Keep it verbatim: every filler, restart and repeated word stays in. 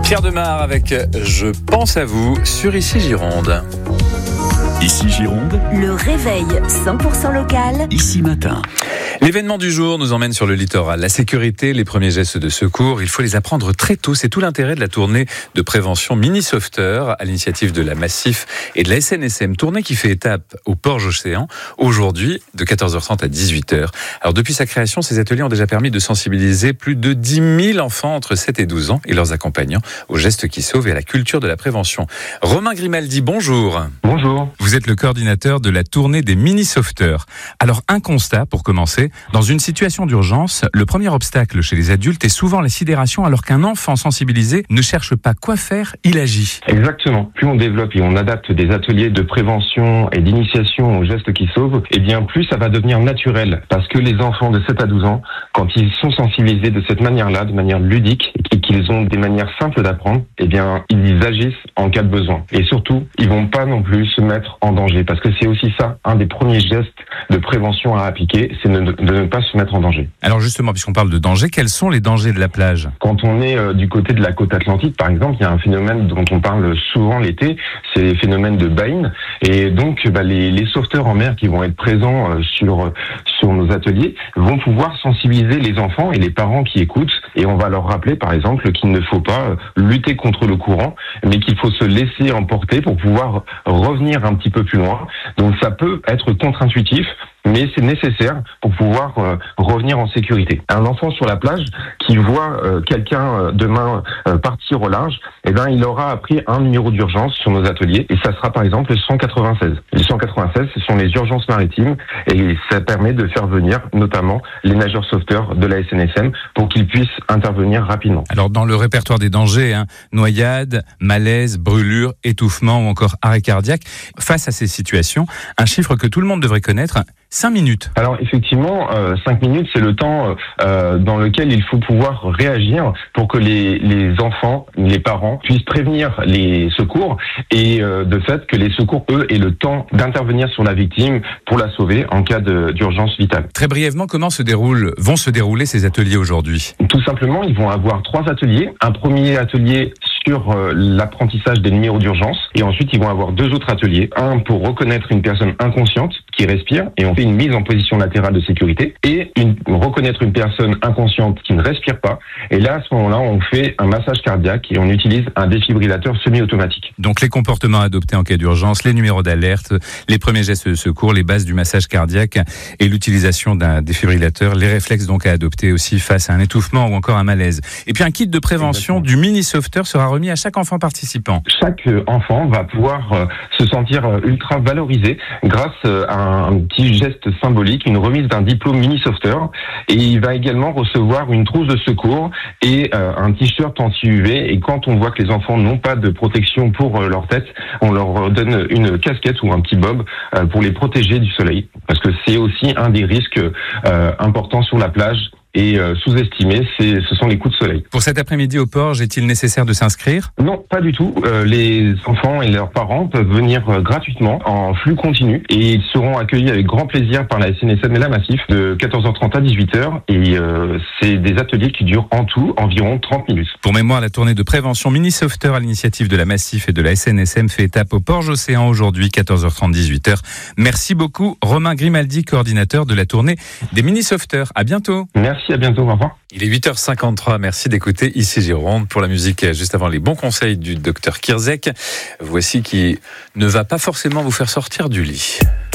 Pierre Demar avec Je pense à vous sur Ici Gironde. Ici Gironde, le réveil cent pour cent local. Ici Matin. L'événement du jour nous emmène sur le littoral. La sécurité, les premiers gestes de secours, il faut les apprendre très tôt. C'est tout l'intérêt de la tournée de prévention Mini Sauveteur à l'initiative de la Massif et de la S N S M. Tournée qui fait étape au Porge Océan, aujourd'hui de quatorze heures trente à dix-huit heures. Alors depuis sa création, ces ateliers ont déjà permis de sensibiliser plus de dix mille enfants entre sept et douze ans et leurs accompagnants aux gestes qui sauvent et à la culture de la prévention. Romain Grimaldi, bonjour. Bonjour. Vous êtes le coordinateur de la tournée des Mini Sauveteurs. Alors un constat pour commencer. Dans une situation d'urgence, le premier obstacle chez les adultes est souvent la sidération, alors qu'un enfant sensibilisé ne cherche pas quoi faire, il agit. Exactement. Plus on développe et on adapte des ateliers de prévention et d'initiation aux gestes qui sauvent, eh bien plus ça va devenir naturel. Parce que les enfants de sept à douze ans, quand ils sont sensibilisés de cette manière-là, de manière ludique, et qu'ils ont des manières simples d'apprendre, eh bien ils agissent en cas de besoin. Et surtout, ils vont pas non plus se mettre en danger. Parce que c'est aussi ça, un des premiers gestes de prévention à appliquer, c'est de de ne pas se mettre en danger. Alors justement, puisqu'on parle de danger, quels sont les dangers de la plage ? Quand on est euh, du côté de la côte atlantique, par exemple, il y a un phénomène dont on parle souvent l'été, c'est les phénomènes de bain. Et donc, bah, les, les sauveteurs en mer qui vont être présents euh, sur sur nos ateliers vont pouvoir sensibiliser les enfants et les parents qui écoutent. Et on va leur rappeler, par exemple, qu'il ne faut pas euh, lutter contre le courant, mais qu'il faut se laisser emporter pour pouvoir revenir un petit peu plus loin. Donc, ça peut être contre-intuitif, mais c'est nécessaire pour pouvoir euh, revenir en sécurité. Un enfant sur la plage qui voit euh, quelqu'un euh, demain euh, partir au large, eh ben il aura appris un numéro d'urgence sur nos ateliers et ça sera par exemple le cent quatre-vingt-seize. Le cent quatre-vingt-seize, ce sont les urgences maritimes et ça permet de faire venir notamment les nageurs sauveteurs de la S N S M pour qu'ils puissent intervenir rapidement. Alors dans le répertoire des dangers, hein, noyade, malaise, brûlure, étouffement ou encore arrêt cardiaque, face à ces situations, un chiffre que tout le monde devrait connaître, cinq minutes. Alors effectivement, euh, cinq minutes, c'est le temps euh, dans lequel il faut pouvoir réagir pour que les, les enfants, les parents puissent prévenir les secours et euh, de fait que les secours, eux, aient le temps d'intervenir sur la victime pour la sauver en cas de, d'urgence vitale. Très brièvement, comment se déroulent, vont se dérouler ces ateliers aujourd'hui ? Tout simplement, ils vont avoir trois ateliers. Un premier atelier sur euh, l'apprentissage des numéros d'urgence et ensuite ils vont avoir deux autres ateliers. Un pour reconnaître une personne inconsciente qui respire et on fait une mise en position latérale de sécurité et une, reconnaître une personne inconsciente qui ne respire pas. Et là, à ce moment-là, on fait un massage cardiaque et on utilise un défibrillateur semi-automatique. Donc les comportements adoptés en cas d'urgence, les numéros d'alerte, les premiers gestes de secours, les bases du massage cardiaque et l'utilisation d'un défibrillateur, les réflexes donc à adopter aussi face à un étouffement ou encore un malaise. Et puis un kit de prévention Exactement. Du mini sauveteur sera remis à chaque enfant participant. Chaque enfant va pouvoir euh, se sentir ultra valorisé grâce à un petit geste symbolique, une remise d'un diplôme mini sauveteur et il va également recevoir une trousse de secours et euh, un t-shirt anti-U V et quand on voit que les enfants n'ont pas de protection pour euh, leur tête, on leur donne une casquette ou un petit bob euh, pour les protéger du soleil parce que c'est aussi un des risques euh, importants sur la plage. Et euh, sous-estimé, c'est, ce sont les coups de soleil. Pour cet après-midi au Porge, est-il nécessaire de s'inscrire ? Non, pas du tout. Euh, les enfants et leurs parents peuvent venir euh, gratuitement en flux continu et ils seront accueillis avec grand plaisir par la S N S M et la Massif de quatorze heures trente à dix-huit heures et euh, c'est des ateliers qui durent en tout environ trente minutes. Pour mémoire, la tournée de prévention Mini Sauveteur à l'initiative de la Massif et de la S N S M fait étape au Porge Océan aujourd'hui, quatorze heures trente à dix-huit heures. Merci beaucoup, Romain Grimaldi, coordinateur de la tournée des Mini Sauveteurs. À bientôt. Merci. À bientôt, au revoir. Il est huit heures cinquante-trois, merci d'écouter Ici Gironde pour la musique juste avant les bons conseils du docteur Kirzek. Voici qui ne va pas forcément vous faire sortir du lit.